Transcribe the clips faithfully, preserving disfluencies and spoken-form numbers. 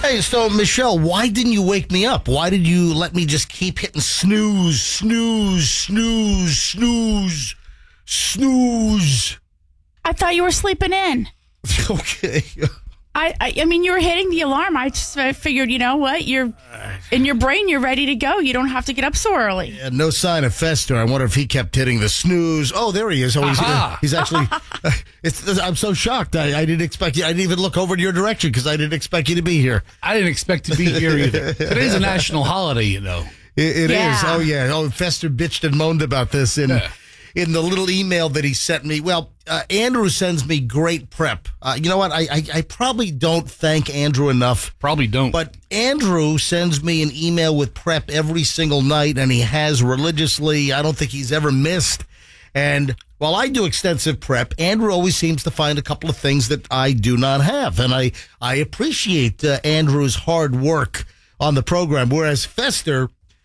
Hey, so, Michelle, why didn't you wake me up? Why did you let me just keep hitting snooze, snooze, snooze, snooze, snooze? I thought you were sleeping in. Okay. I, I, I mean, you were hitting the alarm. I just I figured, you know what? You're in your brain. You're ready to go. You don't have to get up so early. Yeah, no sign of Fester. I wonder if he kept hitting the snooze. Oh, there he is. Oh, he's, uh, he's actually. Uh, it's, I'm so shocked. I, I didn't expect you. I didn't even look over in your direction because I didn't expect you to be here. I didn't expect to be here either. Today's a national holiday, you know. It, it Yeah. is. Oh yeah. Oh, Fester bitched and moaned about this in Yeah. in the little email that he sent me. Well, uh, Andrew sends me great prep. Uh, you know what? I, I I probably don't thank Andrew enough. Probably don't. But Andrew sends me an email with prep every single night, and he has religiously. I don't think he's ever missed. And while I do extensive prep, Andrew always seems to find a couple of things that I do not have. And I, I appreciate uh, Andrew's hard work on the program, whereas Fester,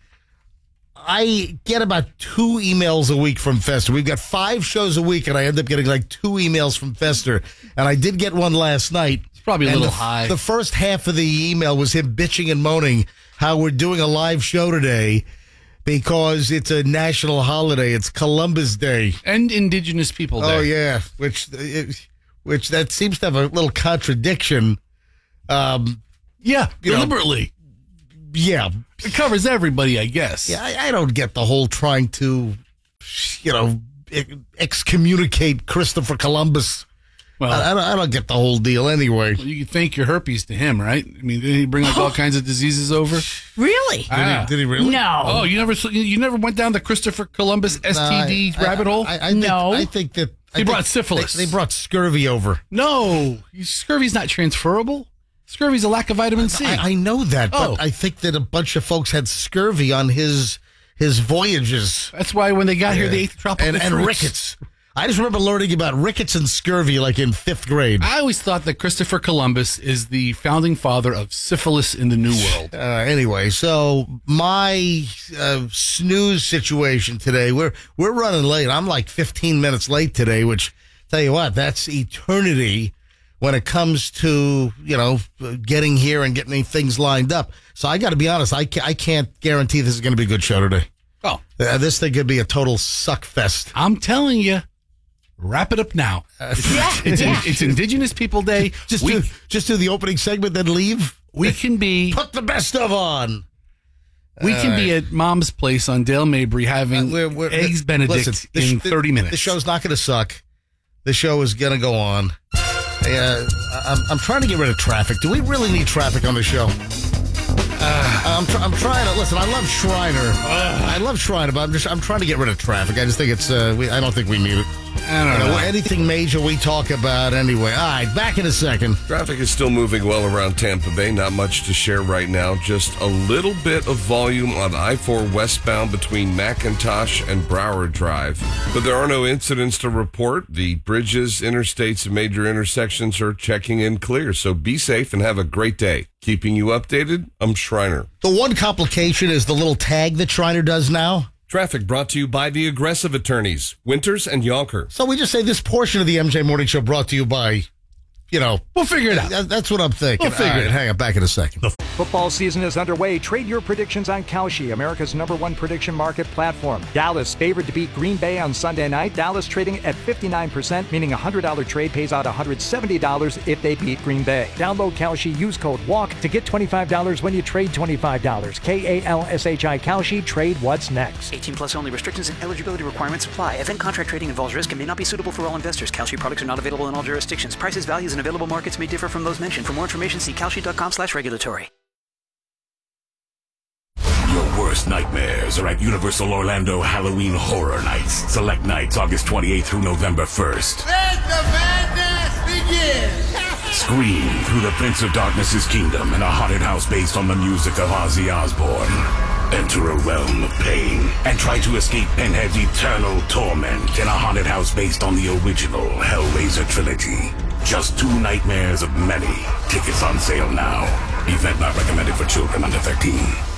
I get about two emails a week from Fester. We've got five shows a week, and I end up getting like two emails from Fester. And I did get one last night. It's probably a and little the, high. The first half of the email was him bitching and moaning how we're doing a live show today because it's a national holiday. It's Columbus Day. And Indigenous People Day. Oh, yeah, which it, which that seems to have a little contradiction. Um, Yeah, You know. deliberately. yeah, It covers everybody, I guess. yeah, I, I don't get the whole trying to, you know, ex- excommunicate Christopher Columbus. Well, I, I, don't, I don't get the whole deal anyway. Did you can thank your herpes to him, right? I mean, didn't he bring like all kinds of diseases over? Really? Ah. he, did he really? No. Oh, you never you never went down the Christopher Columbus S T D I- I- rabbit hole? I, I think, No. I think that I He think brought syphilis. They, they brought scurvy over. no, scurvy's not transferable. Scurvy's a lack of vitamin C. I, I know that, but Oh. I think that a bunch of folks had scurvy on his his voyages. That's why when they got here, they ate the tropical and, and fruits. rickets. I just remember learning about rickets and scurvy like in fifth grade. I always thought that Christopher Columbus is the founding father of syphilis in the New World. Uh, anyway, so my uh, snooze situation today, we're we're running late. I'm like fifteen minutes late today, which, tell you what, that's eternity when it comes to, you know, getting here and getting things lined up. So I got to be honest, I, ca- I can't guarantee this is going to be a good show today. Oh, Uh, this thing could be a total suck fest. I'm telling you, wrap it up now. It's, Yeah, it's, yeah. it's Indigenous People Day. Just we, do, just do the opening segment, then leave. we can be Put the best of on. we can be at Mom's place on Dale Mabry having Uh, we're- we're- eggs Benedict listen, the sh- in the- thirty minutes. The show's not going to suck. The show is going to go on. Hey, uh, I'm, I'm trying to get rid of traffic. Do we really need traffic on the show? Uh, I'm, tr- I'm trying to listen. I love Shriner. I love Shriner, but I'm just I'm trying to get rid of traffic. I just think it's. Uh, we, I don't think we need it. I don't You know, know. anything major we talk about anyway. All right, back in a second. Traffic is still moving well around Tampa Bay. Not much to share right now. Just a little bit of volume on I four westbound between McIntosh and Broward Drive. But there are no incidents to report. The bridges, interstates, and major intersections are checking in clear. So be safe and have a great day. Keeping you updated, I'm Shriner. The one complication is the little tag that Shriner does now. Traffic brought to you by the Aggressive Attorneys, Winters and Yonker. So we just say this portion of the M J Morning Show brought to you by, you know, We'll figure it out. that- that's what I'm thinking. We'll figure All it right, out. hang on, back in a second. Football season is underway. Trade your predictions on Kalshi, America's number one prediction market platform. Dallas favored to beat Green Bay on Sunday night. Dallas trading at fifty-nine percent, meaning a one hundred dollars trade pays out one hundred seventy dollars if they beat Green Bay. Download Kalshi, use code WALK to get twenty-five dollars when you trade twenty-five dollars. K A L S H I Kalshi, trade what's next. eighteen plus only. Restrictions and eligibility requirements apply. Event contract trading involves risk and may not be suitable for all investors. Kalshi products are not available in all jurisdictions. Prices, values, and available markets may differ from those mentioned. For more information, see kalshi.com slash regulatory. Your worst nightmares are at Universal Orlando Halloween Horror Nights. Select nights August twenty-eighth through November first. Let the madness begin! Scream through the Prince of Darkness's kingdom in a haunted house based on the music of Ozzy Osbourne. Enter a realm of pain and try to escape Pinhead's eternal torment in a haunted house based on the original Hellraiser trilogy. Just two nightmares of many. Tickets on sale now. Event not recommended for children under thirteen.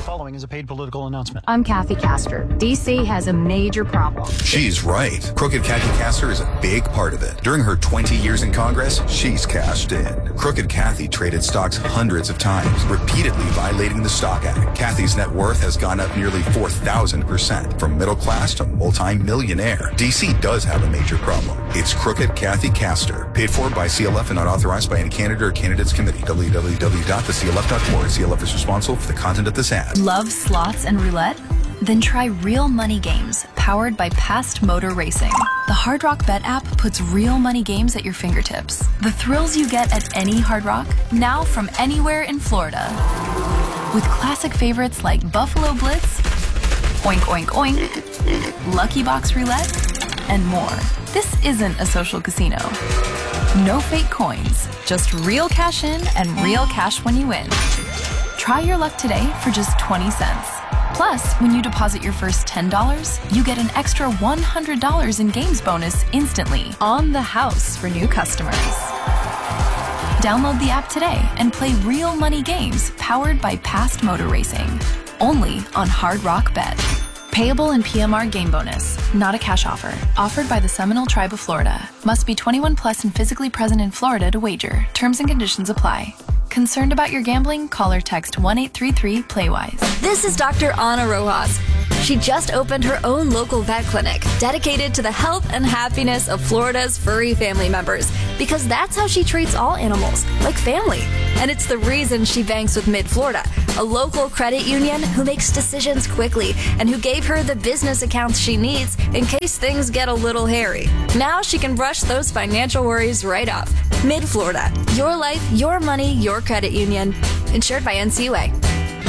following is a paid political announcement. I'm Kathy Castor. D C has a major problem. She's right. Crooked Kathy Castor is a big part of it. During her twenty years in Congress, she's cashed in. Crooked Kathy traded stocks hundreds of times, repeatedly violating the Stock Act. Kathy's net worth has gone up nearly four thousand percent, from middle class to multi-millionaire. D C does have a major problem. It's Crooked Kathy Castor. Paid for by C L F and not authorized by any candidate or candidates committee. w w w dot the c l f dot org. C L F is responsible for the content of this ad. Love slots and roulette? Then try Real Money Games, powered by Past Motor Racing. The Hard Rock Bet app puts real money games at your fingertips. The thrills you get at any Hard Rock, now from anywhere in Florida. With classic favorites like Buffalo Blitz, Oink Oink Oink, Lucky Box Roulette, and more. This isn't a social casino. No fake coins, just real cash in and real cash when you win. Try your luck today for just twenty cents. Plus, when you deposit your first ten dollars, you get an extra one hundred dollars in games bonus instantly on the house for new customers. Download the app today and play real money games powered by Past Motor Racing. Only on Hard Rock Bet. Payable in P M R game bonus, not a cash offer. Offered by the Seminole Tribe of Florida. Must be twenty-one plus and physically present in Florida to wager. Terms and conditions apply. Concerned about your gambling? Call or text one eight three three play wise. This is Doctor Ana Rojas. She just opened her own local vet clinic dedicated to the health and happiness of Florida's furry family members, because that's how she treats all animals, like family. And it's the reason she banks with Mid-Florida, a local credit union who makes decisions quickly and who gave her the business accounts she needs in case things get a little hairy. Now she can brush those financial worries right off. Mid-Florida, your life, your money, your credit union. Insured by N C U A.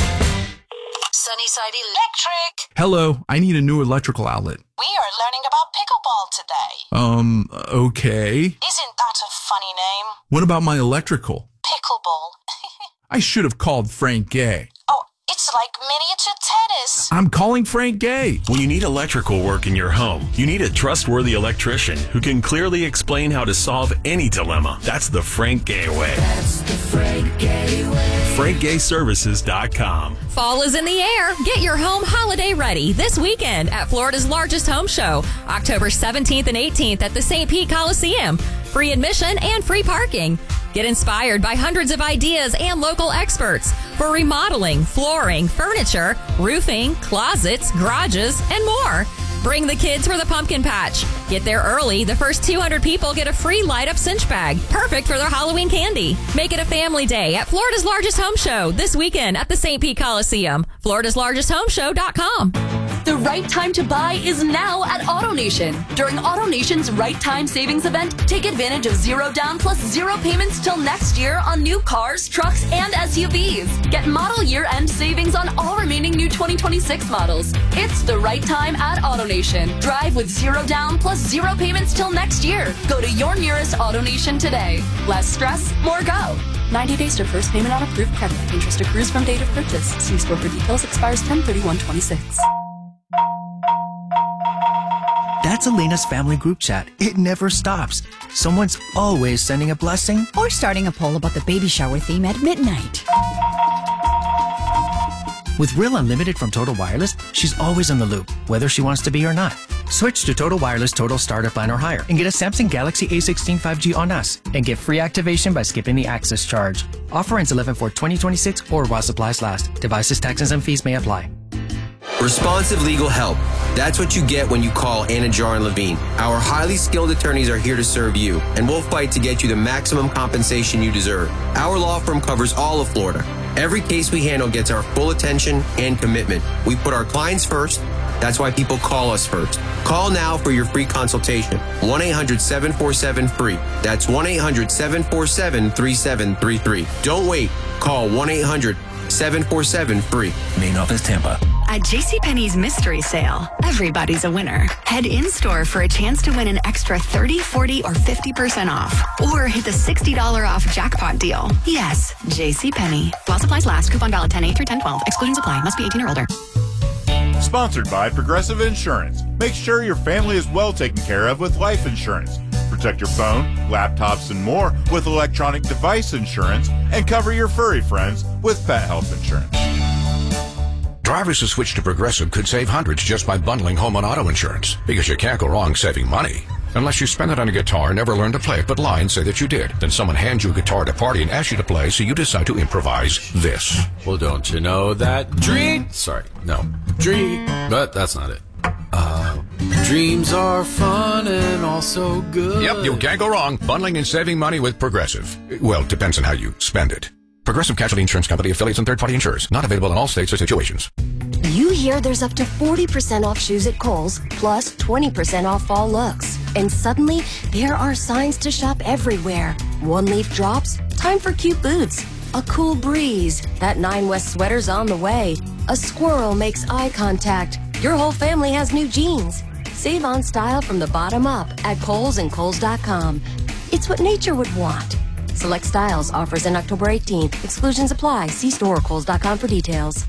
Sunnyside Electric. Hello, I need a new electrical outlet. We are learning about pickleball today. Um, okay. Isn't that a funny name? What about my electrical? Pickleball. I should have called Frank Gay. Oh, it's like miniature tennis. I'm calling Frank Gay. When you need electrical work in your home, you need a trustworthy electrician who can clearly explain how to solve any dilemma. That's the Frank Gay way. That's the Frank Gay way. frank gay services dot com. Fall is in the air. Get your home holiday ready this weekend at Florida's largest home show, October seventeenth and eighteenth at the Saint Pete Coliseum. Free admission and free parking. Get inspired by hundreds of ideas and local experts for remodeling, flooring, furniture, roofing, closets, garages, and more. Bring the kids for the pumpkin patch. Get there early. The first two hundred people get a free light-up cinch bag, perfect for their Halloween candy. Make it a family day at Florida's largest home show this weekend at the Saint Pete Coliseum. Florida's largest home show dot com. The right time to buy is now at AutoNation. During AutoNation's Right Time Savings Event, take advantage of zero down plus zero payments till next year on new cars, trucks, and S U Vs. Get model year-end savings on all remaining new twenty twenty-six models. It's the right time at AutoNation. Drive with zero down plus zero payments till next year. Go to your nearest AutoNation today. Less stress, more go. ninety days to first payment on approved credit. Interest accrues from date of purchase. See store for details. Expires ten thirty-one twenty-six. That's Elena's family group chat. It never stops. Someone's always sending a blessing or starting a poll about the baby shower theme at midnight. With Real Unlimited from Total Wireless, she's always in the loop, whether she wants to be or not. Switch to Total Wireless Total Starter Plan or higher and get a Samsung Galaxy A sixteen five G on us and get free activation by skipping the access charge. Offer ends eleven four twenty twenty-six or while supplies last. Devices, taxes, and fees may apply. Responsive legal help. That's what you get when you call Anajar and Levine. Our highly skilled attorneys are here to serve you, and we'll fight to get you the maximum compensation you deserve. Our law firm covers all of Florida. Every case we handle gets our full attention and commitment. We put our clients first. That's why people call us first. Call now for your free consultation. one eight hundred seven four seven free. That's one eight hundred seven four seven three seven three three. Don't wait. Call one eight hundred seven four seven free. Main office, Tampa. At JCPenney's mystery sale, everybody's a winner. Head in-store for a chance to win an extra thirty, forty, or fifty percent off. Or hit the sixty dollars off jackpot deal. Yes, JCPenney. While supplies last, coupon valid ten eight through ten twelve. Exclusions apply. Must be eighteen or older. Sponsored by Progressive Insurance. Make sure your family is well taken care of with life insurance. Protect your phone, laptops, and more with electronic device insurance, and cover your furry friends with pet health insurance. Drivers who switch to Progressive could save hundreds just by bundling home and auto insurance, because you can't go wrong saving money. Unless you spend it on a guitar and never learn to play it but lie and say that you did. Then someone hands you a guitar at a party and asks you to play, so you decide to improvise this. Well, don't you know that dream... Sorry, no. Dream... But that's not it. Uh, dreams are fun and also good. Yep, you can't go wrong. Bundling and saving money with Progressive. Well, depends on how you spend it. Progressive Casualty Insurance Company, affiliates, and third-party insurers. Not available in all states or situations. You hear there's up to forty percent off shoes at Kohl's, plus twenty percent off fall looks. And suddenly, there are signs to shop everywhere. One leaf drops, time for cute boots. A cool breeze, that Nine West sweater's on the way. A squirrel makes eye contact. Your whole family has new jeans. Save on style from the bottom up at Kohl's and Kohl's dot com. It's what nature would want. Select styles, offers in October eighteenth. Exclusions apply. See store or Kohl's dot com for details.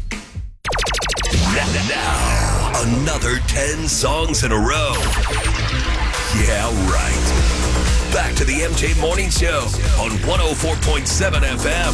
Now, another ten songs in a row. Yeah, right. Back to the M J Morning Show on one oh four point seven F M.